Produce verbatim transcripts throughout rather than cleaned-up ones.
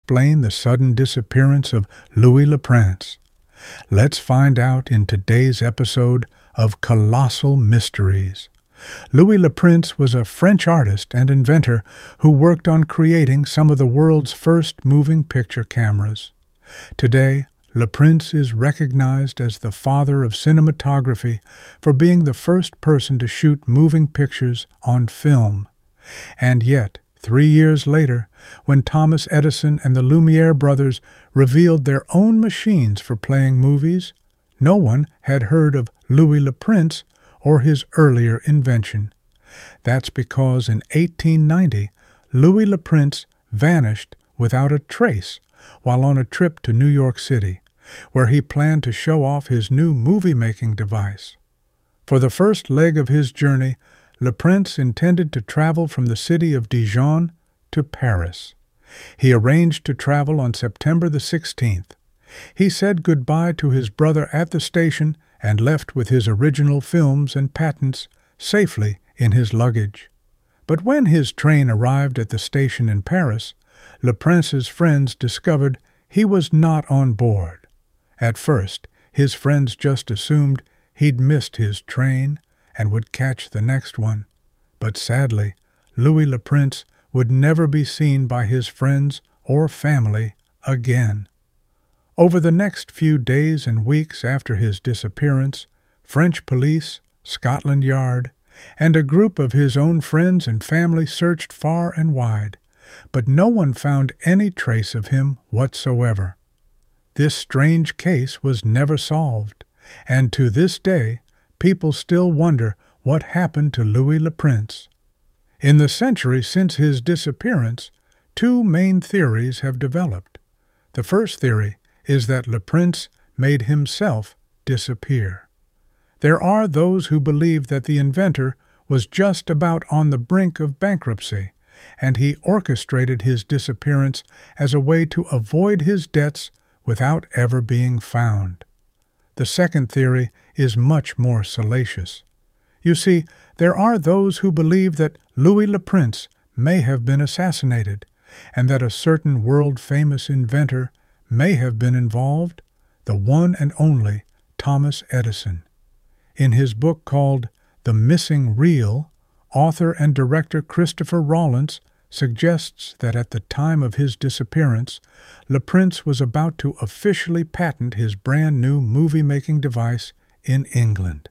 explain the sudden disappearance of Louis Le Prince? Let's find out in today's episode of Colossal Mysteries. Louis Le Prince was a French artist and inventor who worked on creating some of the world's first moving picture cameras. Today, Le Prince is recognized as the father of cinematography for being the first person to shoot moving pictures on film. And yet, three years later, when Thomas Edison and the Lumiere brothers revealed their own machines for playing movies, no one had heard of Louis Le Prince or his earlier invention. That's because in eighteen ninety, Louis Le Prince vanished without a trace while on a trip to New York City, where he planned to show off his new movie-making device. For the first leg of his journey, Le Prince intended to travel from the city of Dijon to Paris. He arranged to travel on September the sixteenth. He said goodbye to his brother at the station and left with his original films and patents safely in his luggage. But when his train arrived at the station in Paris, Le Prince's friends discovered he was not on board. At first, his friends just assumed he'd missed his train and would catch the next one. But sadly, Louis Le Prince would never be seen by his friends or family again. Over the next few days and weeks after his disappearance, French police, Scotland Yard, and a group of his own friends and family searched far and wide, but no one found any trace of him whatsoever. This strange case was never solved, and to this day, people still wonder what happened to Louis Le Prince. In the century since his disappearance, two main theories have developed. The first theory is that Le Prince made himself disappear. There are those who believe that the inventor was just about on the brink of bankruptcy, and he orchestrated his disappearance as a way to avoid his debts without ever being found. The second theory is much more salacious. You see, there are those who believe that Louis Le Prince may have been assassinated, and that a certain world-famous inventor may have been involved, the one and only Thomas Edison. In his book called The Missing Reel, author and director Christopher Rawlins suggests that at the time of his disappearance, Le Prince was about to officially patent his brand-new movie-making device in England.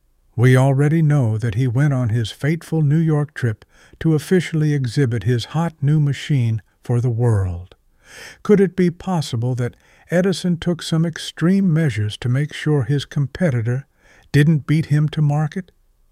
We already know that he went on his fateful New York trip to officially exhibit his hot new machine for the world. Could it be possible that Edison took some extreme measures to make sure his competitor didn't beat him to market?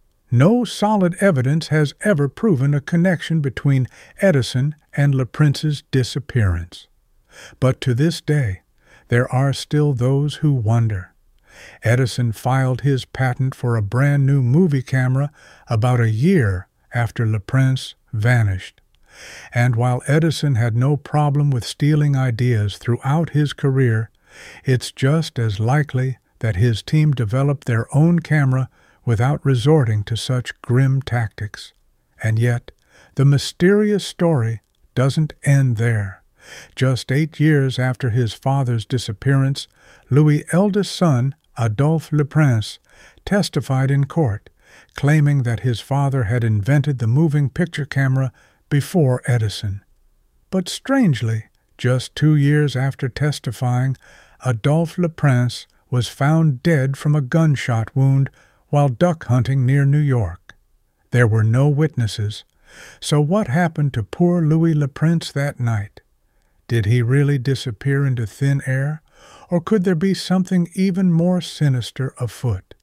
No solid evidence has ever proven a connection between Edison and Le Prince's disappearance. But to this day, there are still those who wonder. Edison filed his patent for a brand new movie camera about a year after Le Prince vanished. And while Edison had no problem with stealing ideas throughout his career, it's just as likely that his team developed their own camera without resorting to such grim tactics. And yet, the mysterious story doesn't end there. Just eight years after his father's disappearance, Louis' eldest son, Adolphe Le Prince, testified in court, claiming that his father had invented the moving picture camera before Edison. But strangely, just two years after testifying, Adolphe Le Prince was found dead from a gunshot wound while duck hunting near New York. There were no witnesses, so what happened to poor Louis Le Prince that night? Did he really disappear into thin air, or could there be something even more sinister afoot?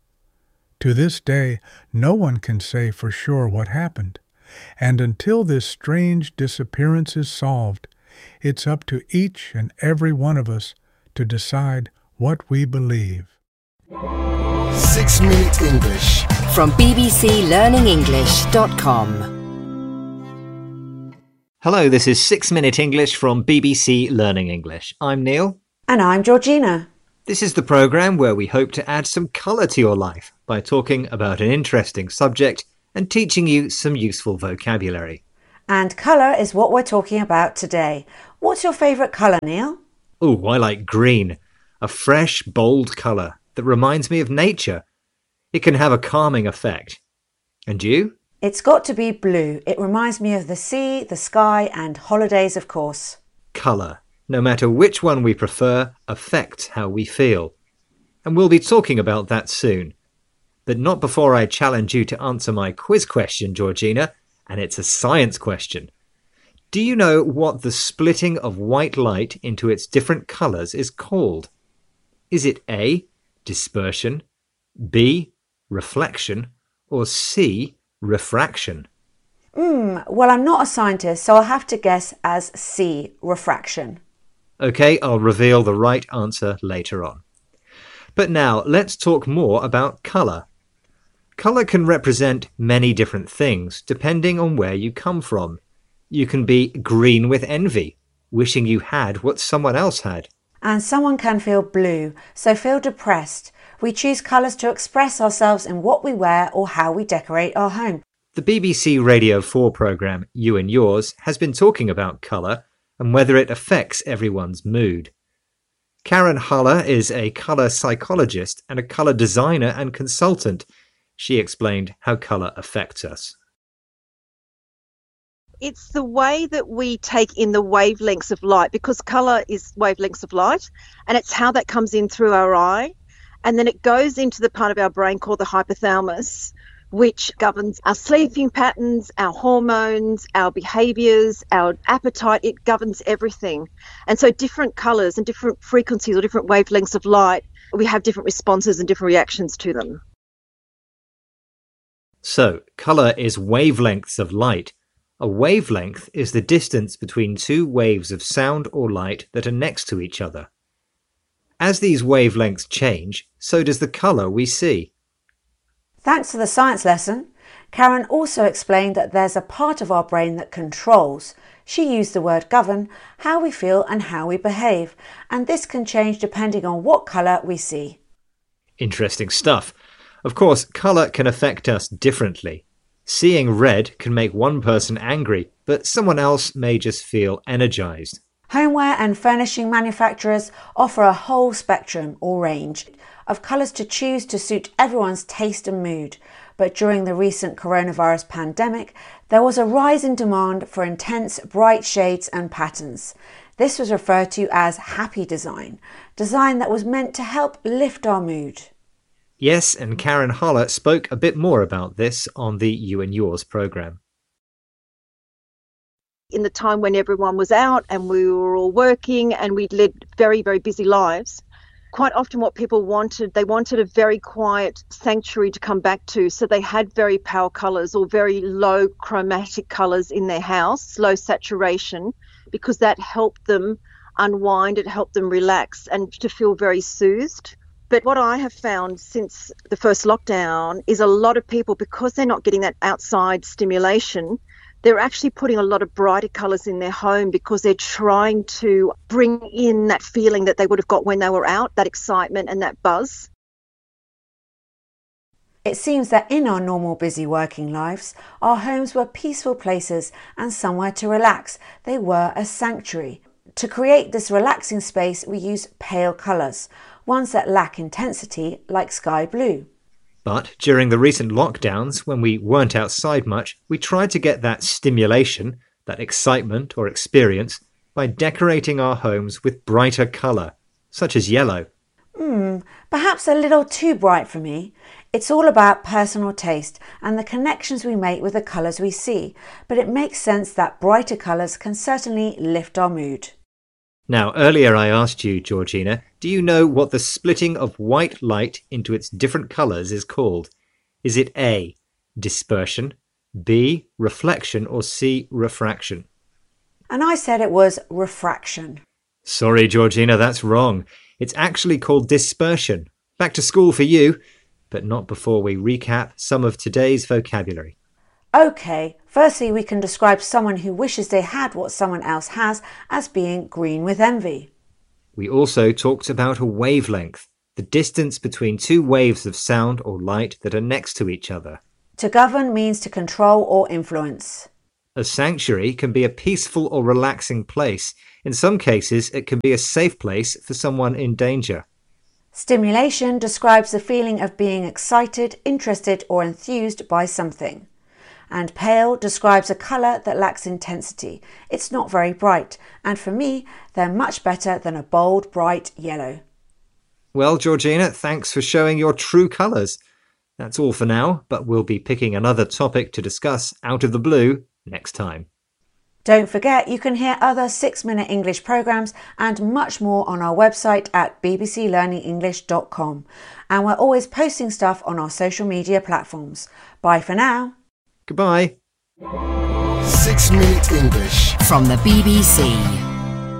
To this day, no one can say for sure what happened, and until this strange disappearance is solved, it's up to each and every one of us to decide what we believe. Six Minute English from b b c learning english dot com. Hello, this is Six Minute English from B B C Learning English. I'm Neil. And I'm Georgina. This is the programme where we hope to add some colour to your life by talking about an interesting subject and teaching you some useful vocabulary. And colour is what we're talking about today. What's your favourite colour, Neil? Oh, I like green. A fresh, bold colour that reminds me of nature. It can have a calming effect. And you? It's got to be blue. It reminds me of the sea, the sky and holidays, of course. Colour, no matter which one we prefer, affects how we feel. And we'll be talking about that soon. But not before I challenge you to answer my quiz question, Georgina, and it's a science question. Do you know what the splitting of white light into its different colours is called? Is it A, dispersion, B, reflection, or C, refraction? Hmm, well, I'm not a scientist, so I'll have to guess as C, refraction. OK, I'll reveal the right answer later on. But now, let's talk more about colour. Colour can represent many different things, depending on where you come from. You can be green with envy, wishing you had what someone else had. And someone can feel blue, so feel depressed. We choose colours to express ourselves in what we wear or how we decorate our home. The B B C Radio four programme, You and Yours, has been talking about colour and whether it affects everyone's mood. Karen Haller is a colour psychologist and a colour designer and consultant. She explained how colour affects us. It's the way that we take in the wavelengths of light, because colour is wavelengths of light, and it's how that comes in through our eye. And then it goes into the part of our brain called the hypothalamus, which governs our sleeping patterns, our hormones, our behaviours, our appetite. It governs everything. And so different colours and different frequencies or different wavelengths of light, we have different responses and different reactions to them. So, colour is wavelengths of light. A wavelength is the distance between two waves of sound or light that are next to each other. As these wavelengths change, so does the colour we see. Thanks for the science lesson. Karen also explained that there's a part of our brain that controls. She used the word govern, how we feel and how we behave, and this can change depending on what colour we see. Interesting stuff. Of course, colour can affect us differently. Seeing red can make one person angry, but someone else may just feel energised. Homeware and furnishing manufacturers offer a whole spectrum or range of colours to choose to suit everyone's taste and mood. But during the recent coronavirus pandemic, there was a rise in demand for intense, bright shades and patterns. This was referred to as happy design, design that was meant to help lift our mood. Yes, and Karen Haller spoke a bit more about this on the You and Yours programme. In the time when everyone was out and we were all working and we'd led very, very busy lives, quite often what people wanted, they wanted a very quiet sanctuary to come back to. So they had very pale colours or very low chromatic colours in their house, low saturation, because that helped them unwind, it helped them relax and to feel very soothed. But what I have found since the first lockdown is a lot of people, because they're not getting that outside stimulation, they're actually putting a lot of brighter colours in their home because they're trying to bring in that feeling that they would have got when they were out, that excitement and that buzz. It seems that in our normal busy working lives, our homes were peaceful places and somewhere to relax. They were a sanctuary. To create this relaxing space, we use pale colours, ones that lack intensity like sky blue. But during the recent lockdowns, when we weren't outside much, we tried to get that stimulation, that excitement or experience, by decorating our homes with brighter colour, such as yellow. Hmm, perhaps a little too bright for me. It's all about personal taste and the connections we make with the colours we see, but it makes sense that brighter colours can certainly lift our mood. Now, earlier I asked you, Georgina, do you know what the splitting of white light into its different colours is called? Is it A, dispersion, B, reflection, or C, refraction? And I said it was refraction. Sorry, Georgina, that's wrong. It's actually called dispersion. Back to school for you, but not before we recap some of today's vocabulary. OK, firstly we can describe someone who wishes they had what someone else has as being green with envy. We also talked about a wavelength, the distance between two waves of sound or light that are next to each other. To govern means to control or influence. A sanctuary can be a peaceful or relaxing place. In some cases, it can be a safe place for someone in danger. Stimulation describes the feeling of being excited, interested, or enthused by something. And pale describes a colour that lacks intensity. It's not very bright, and for me, they're much better than a bold, bright yellow. Well, Georgina, thanks for showing your true colours. That's all for now, but we'll be picking another topic to discuss out of the blue next time. Don't forget you can hear other six minute English programmes and much more on our website at b b c learning english dot com. And we're always posting stuff on our social media platforms. Bye for now. Goodbye. Six Minute English From the B B C.